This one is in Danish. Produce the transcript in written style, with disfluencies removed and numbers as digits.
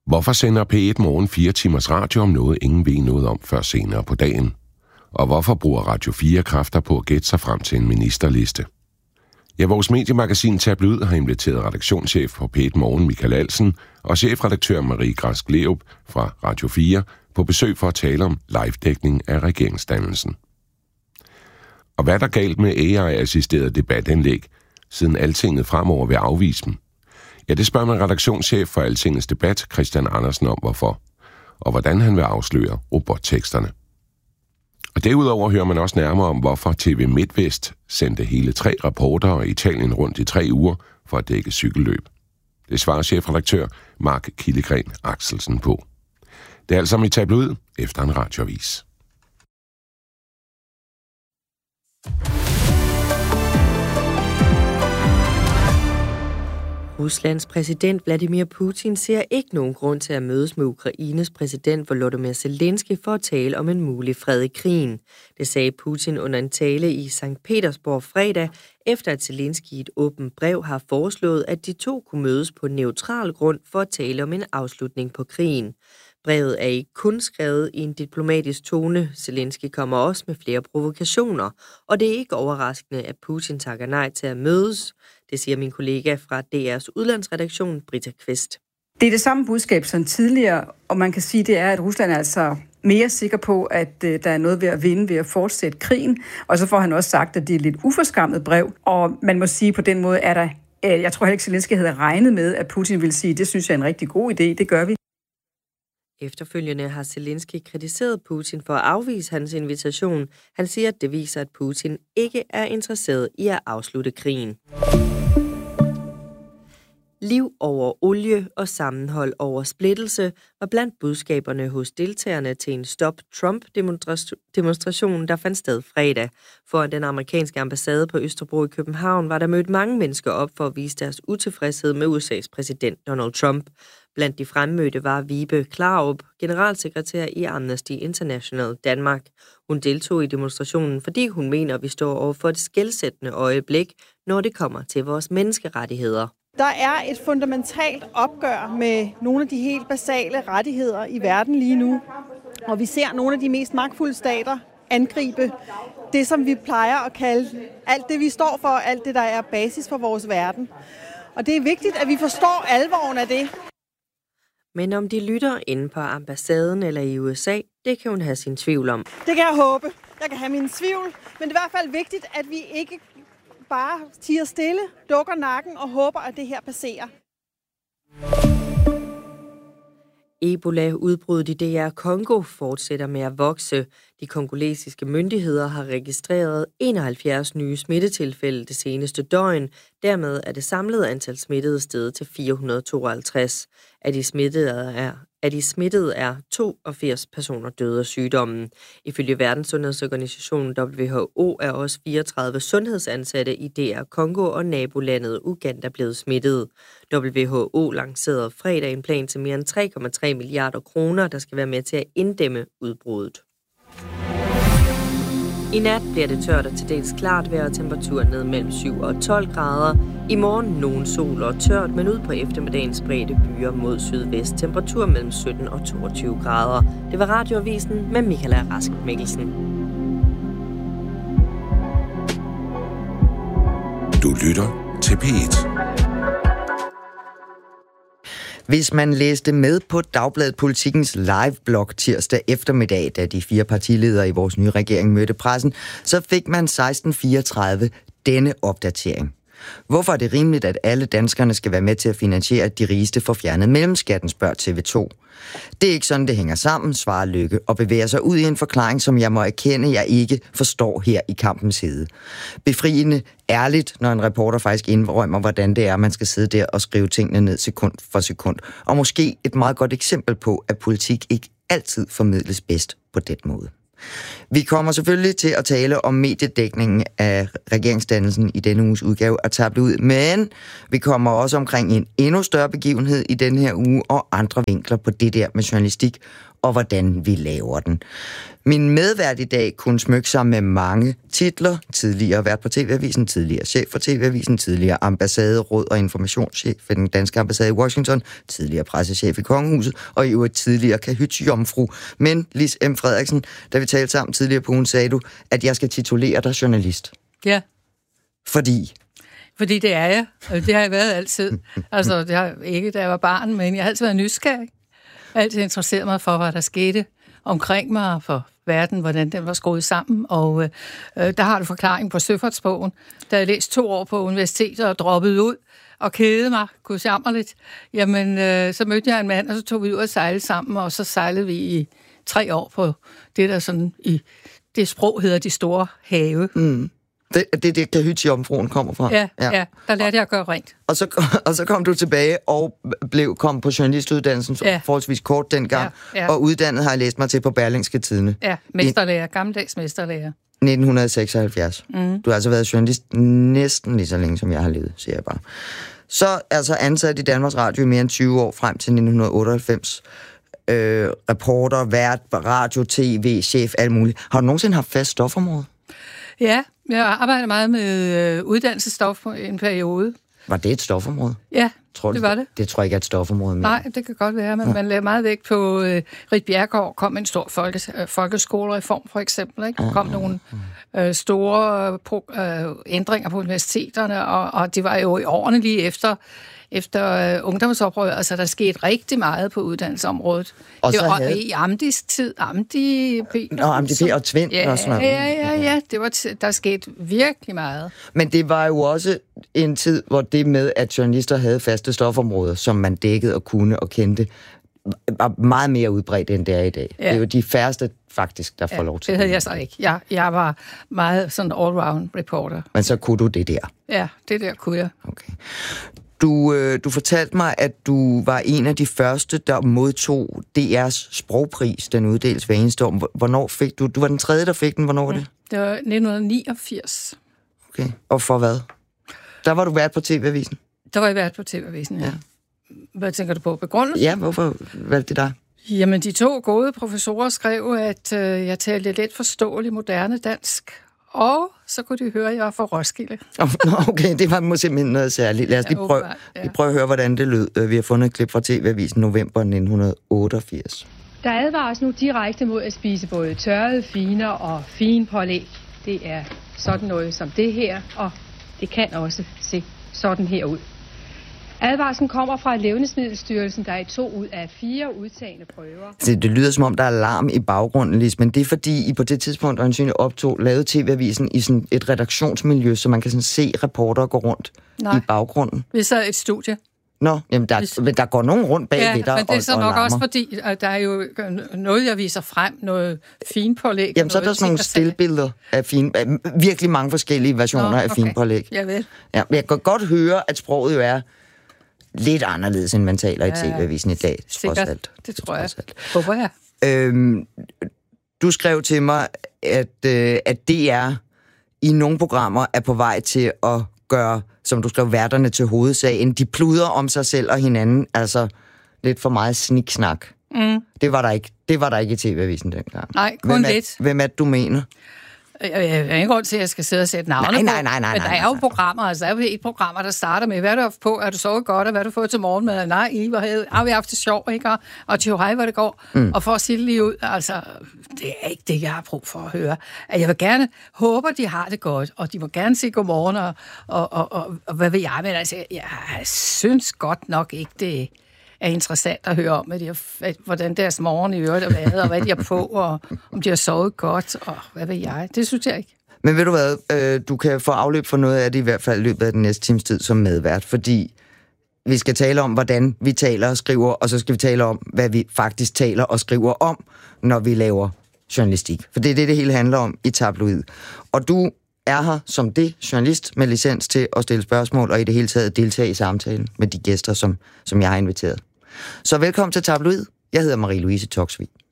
Hvorfor sender P1 Morgen 4 timers radio om noget, ingen ved noget om før senere på dagen? Og hvorfor bruger Radio 4 kræfter på at gætte sig frem til en ministerliste? Ja, vores mediemagasin Tabloid har inviteret redaktionschef på P1 Morgen Michael Alsen og chefredaktør Marie Græsk Lerup fra Radio 4 på besøg for at tale om live-dækning af regeringsdannelsen. Og hvad er der galt med AI-assisteret debatanlæg, siden Altinget fremover vil afvise dem? Ja, det spørger man redaktionschef for Altingets debat, Christian Andersen, om hvorfor, og hvordan han vil afsløre robotteksterne. Og derudover hører man også nærmere om, hvorfor TV MidtVest sendte hele 3 reportere i Italien rundt i 3 uger for at dække cykelløb. Det svarer chefredaktør Mark Kildegren Axelsen på. Det er altså om i Tabloid efter en radioavis. Ruslands præsident Vladimir Putin ser ikke nogen grund til at mødes med Ukraines præsident Volodymyr Zelensky for at tale om en mulig fred i krigen. Det sagde Putin under en tale i Sankt Petersborg fredag, efter at Zelensky i et åbent brev har foreslået, at de to kunne mødes på neutral grund for at tale om en afslutning på krigen. Brevet er ikke kun skrevet i en diplomatisk tone. Zelensky kommer også med flere provokationer, og det er ikke overraskende, at Putin takker nej til at mødes. Det siger min kollega fra DR's udlandsredaktion, Britta Kvist. Det er det samme budskab som tidligere, og man kan sige, det er, at Rusland er altså mere sikker på, at der er noget ved at vinde ved at fortsætte krigen. Og så får han også sagt, at det er et lidt uforskammet brev, og man må sige, på den måde er der, jeg tror heller ikke, Zelensky havde regnet med, at Putin ville sige, det synes jeg er en rigtig god idé, det gør vi. Efterfølgende har Zelensky kritiseret Putin for at afvise hans invitation. Han siger, at det viser, at Putin ikke er interesseret i at afslutte krigen. Liv over olie og sammenhold over splittelse var blandt budskaberne hos deltagerne til en Stop Trump-demonstration, der fandt sted fredag. For den amerikanske ambassade på Østerbro i København var der mødt mange mennesker op for at vise deres utilfredshed med USA's præsident Donald Trump. Blandt de fremmødte var Vibe Klarup, generalsekretær i Amnesty International Danmark. Hun deltog i demonstrationen, fordi hun mener, at vi står over for et skelsættende øjeblik, når det kommer til vores menneskerettigheder. Der er et fundamentalt opgør med nogle af de helt basale rettigheder i verden lige nu. Og vi ser nogle af de mest magtfulde stater angribe det, som vi plejer at kalde alt det, vi står for, alt det, der er basis for vores verden. Og det er vigtigt, at vi forstår alvoren af det. Men om de lytter inde på ambassaden eller i USA, det kan hun have sin tvivl om. Det kan jeg håbe. Jeg kan have min tvivl, men det er i hvert fald vigtigt, at vi ikke bare tiger stille, dukker nakken og håber, at det her passerer. Ebola-udbruddet i DR Congo fortsætter med at vokse. De kongolesiske myndigheder har registreret 71 nye smittetilfælde det seneste døgn. Dermed er det samlede antal smittede steget til 452. Af de smittede er 82 personer døde af sygdommen. Ifølge Verdenssundhedsorganisationen WHO er også 34 sundhedsansatte i DR Congo og nabolandet Uganda blevet smittet. WHO lancerede fredag en plan til mere end 3,3 milliarder kroner, der skal være med til at inddæmme udbruddet. I nat bliver det tørt og til dels klart vejr og temperaturen ned mellem 7 og 12 grader. I morgen nogen sol og tørt, men ud på eftermiddagen spredte byer mod sydvest. Temperatur mellem 17 og 22 grader. Det var Radioavisen med Michael Rask Mikkelsen. Du lytter til P1. Hvis man læste med på Dagbladet Politikens live-blog tirsdag eftermiddag, da de 4 partiledere i vores nye regering mødte pressen, så fik man 16:34 denne opdatering. Hvorfor er det rimeligt, at alle danskerne skal være med til at finansiere, at de rigeste får fjernet mellemskatten, spørger TV2. Det er ikke sådan, det hænger sammen, svarer Løkke, og bevæger sig ud i en forklaring, som jeg må erkende, jeg ikke forstår her i kampens hede. Befriende ærligt, når en reporter faktisk indrømmer, hvordan det er, man skal sidde der og skrive tingene ned sekund for sekund. Og måske et meget godt eksempel på, at politik ikke altid formidles bedst på den måde. Vi kommer selvfølgelig til at tale om mediedækningen af regeringsdannelsen i denne uges udgave af Tabloid, men vi kommer også omkring en endnu større begivenhed i denne her uge og andre vinkler på det der med journalistik og hvordan vi laver den. Min medvært i dag kunne smykke sig med mange titler. Tidligere vært på TV-avisen, tidligere chef for TV-avisen, tidligere ambassaderåd og informationschef for den danske ambassade i Washington, tidligere pressechef i Kongehuset, og i øvrigt tidligere kahyt-jomfru. Men Lis M. Frederiksen, da vi talte sammen tidligere på ugen, sagde du, at jeg skal titulere dig journalist. Ja. Fordi det er jeg, og det har jeg været altid. Altså, det har ikke, da jeg var barn, men jeg har altid været nysgerrig. Jeg har altid interesseret mig for, hvad der skete omkring mig, for verden, hvordan den var skruet sammen, og der har du forklaring på Søfartsbogen. Da jeg læste 2 år på universitetet og droppede ud, og kædede mig, kunne jammerligt, jamen, så mødte jeg en mand, og så tog vi ud og sejlede sammen, og så sejlede vi i 3 år på det, der sådan i det sprog hedder de store have. Mm. Det kahyt-jomfruen kommer fra. Ja, der lærte jeg at gøre rent. Og så kom du tilbage og kom på journalistuddannelsen, forholdsvis kort dengang, og uddannet har jeg læst mig til på Berlingske Tidende. Ja, mesterlærer, gammeldags mesterlærer. 1976. Du har altså været journalist næsten lige så længe, som jeg har levet, siger jeg bare. Så altså ansat i Danmarks Radio i mere end 20 år, frem til 1998. Reporter, vært, radio, tv, chef, alt muligt. Har du nogensinde haft fast stofområde? Ja, jeg arbejder meget med uddannelsesstof på en periode. Var det et stofområde? Ja, det var det. Det tror jeg ikke er et stofområde mere. Nej, det kan godt være, men man lagde meget vægt på Ritt Bjerregaard kom en stor folkeskolereform, for eksempel. Ikke? Der kom nogle store ændringer på universiteterne, og det var jo i årene lige efter ungdomsoprøret, altså der skete rigtig meget på uddannelsesområdet. Og det var i Amdis tid, Amdi-P og Tvind og sådan noget. Ja, der skete virkelig meget. Men det var jo også en tid, hvor det med, at journalister havde faste stofområder, som man dækkede og kunne og kendte, var meget mere udbredt, end det er i dag. Ja. Det er jo de færreste, faktisk, der får lov til det. havde jeg så ikke. Jeg var meget sådan all-round reporter. Men så kunne du det der? Ja, det der kunne jeg. Okay. Du fortalte mig, at du var en af de første, der modtog DR's sprogpris, den uddeles hver eneste år. Hvornår fik du? Du var den tredje, der fik den. Hvornår var det? Det var 1989. Okay. Og for hvad? Der var du vært på TV-avisen? Der var jeg vært på TV-avisen, ja. Hvad tænker du på? Begrundelse? Ja, hvorfor valgte det dig? Jamen, de 2 gode professorer skrev, at jeg talte lidt forståeligt moderne dansk. Og så kunne de høre, at jeg var fra Roskilde. Okay, det var simpelthen noget særligt. Lad os lige prøve at høre, hvordan det lød. Vi har fundet et klip fra TV-avisen november 1988. Der advares nu direkte mod at spise både tørrede finer og finpålæg. Det er sådan noget som det her, og det kan også se sådan her ud. Advarslen kommer fra Levnedsmiddelstyrelsen, der i 2 ud af 4 udtagne prøver. Det lyder som om, der er larm i baggrunden, Lis, men det er fordi, I på det tidspunkt, lavede TV-avisen i sådan et redaktionsmiljø, så man kan sådan se reportere gå rundt i baggrunden. Vi sad i et studie. Nå, jamen der går nogen rundt bagved der. Men det er så nok også fordi, at der er jo noget, jeg viser frem, noget finpålæg. Jamen så er der sådan nogle stillbilleder af virkelig mange forskellige versioner af finpålæg. Jeg ved. Ja, men jeg kan godt høre, at sproget jo er lidt anderledes, end man taler i TV-avisen i dag. Sikkert, det tror jeg. Håber jeg. Du skrev til mig, at DR i nogle programmer er på vej til at gøre, som du skrev, værterne til hovedsagen. De pluder om sig selv og hinanden, altså lidt for meget sniksnak. Det var der ikke i TV-avisen dengang. Nej, kun lidt. Hvem er det, du mener? Jeg har ingen grund til, at jeg skal sidde og sætte navne på. Nej. Men der er jo programmer, altså der er jo et programmer, der starter med, hvad er du haft på, er du sovet godt, og hvad har du fået til morgenmad? Nej, har vi haft det sjovt, ikke? Og til hej, hvor det går. Og for at sige det lige ud, altså, det er ikke det, jeg har brug for at høre. Jeg vil gerne håbe, de har det godt, og de må gerne sige godmorgen, og hvad ved jeg, men altså, jeg synes godt nok ikke, det er interessant at høre om, hvordan deres morgen i øvrigt er været, og hvad de har på, og om de har sovet godt, og hvad ved jeg. Det synes jeg ikke. Men ved du hvad, du kan få afløb for noget af det i hvert fald i løbet af den næste times tid som medvært, fordi vi skal tale om, hvordan vi taler og skriver, og så skal vi tale om, hvad vi faktisk taler og skriver om, når vi laver journalistik. For det er det hele handler om i Tabloid. Og du er her som det journalist med licens til at stille spørgsmål, og i det hele taget deltage i samtalen med de gæster, som jeg har inviteret. Så velkommen til Tabloid. Jeg hedder Marie-Louise Toksvig.